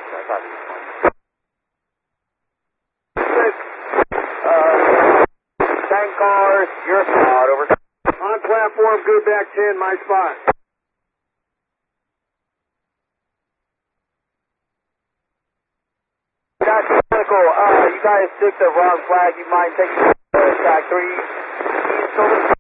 Tank cars, your spot, over. On platform, good back 10, my spot. That's critical. You guys took the wrong flag. You mind taking track 3?